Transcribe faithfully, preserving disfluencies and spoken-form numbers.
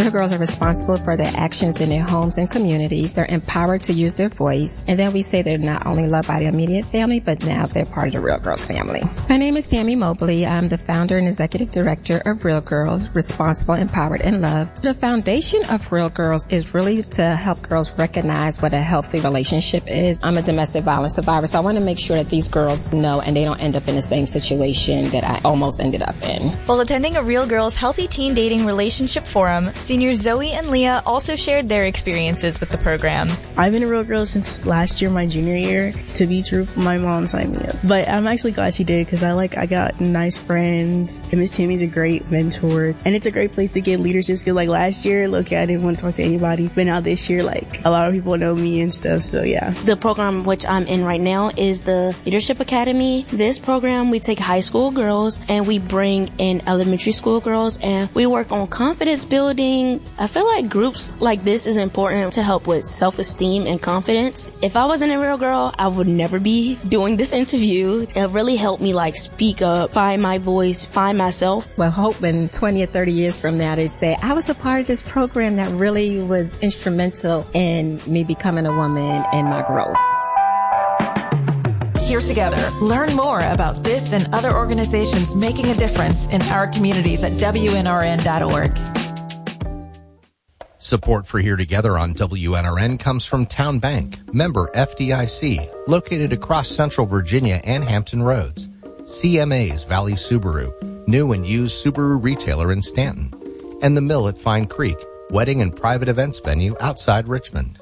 Little girls are responsible for their actions in their homes and communities. They're empowered to use their voice. And then we say they're not only loved by their immediate family, but now they're part of the Real Girls family. My name is Tammy Mobley. I'm the founder and executive director of Real Girls, Responsible, Empowered, and Loved. The foundation of Real Girls is really to help girls recognize what a healthy relationship is. I'm a domestic violence survivor, so I want to make sure that these girls know and they don't end up in the same situation that I almost ended up in. While attending a Real Girls Healthy Teen Dating Relationship Forum, seniors Zoe and Leah also shared their experiences with the program. I've been a Real Girl since last year, my junior year. To be true, my mom signed me up. But I'm actually glad she did because I like I got nice friends, and Miss Tammy's a great mentor, and it's a great place to get leadership skills. Like last year, look, I didn't want to talk to anybody, but now this year, like a lot of people know me and stuff. So yeah, the program which I'm in right now is the Leadership Academy. This program, we take high school girls and we bring in elementary school girls, and we work on confidence building. I feel like groups like this is important to help with self-esteem and confidence. If I wasn't a Real Girl, I would never be doing this interview. It really helped me like speak up, find my voice, find myself. Well, hoping twenty or thirty years from now they say, I was a part of this program that really was instrumental in me becoming a woman and my growth. Here together. Learn more about this and other organizations making a difference in our communities at W N R N dot org. Support for Here Together on W N R N comes from Town Bank, member F D I C, located across Central Virginia and Hampton Roads. C M A's Valley Subaru, new and used Subaru retailer in Stanton. And The Mill at Fine Creek, wedding and private events venue outside Richmond.